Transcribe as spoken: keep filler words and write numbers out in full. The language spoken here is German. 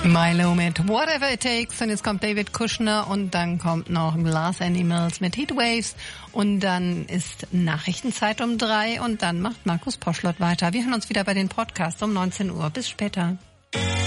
Milo mit Whatever It Takes und jetzt kommt David Kushner und dann kommt noch Glass Animals mit Heatwaves und dann ist Nachrichtenzeit um drei und dann macht Markus Poschlott weiter. Wir hören uns wieder bei den Podcasts um neunzehn Uhr. Bis später.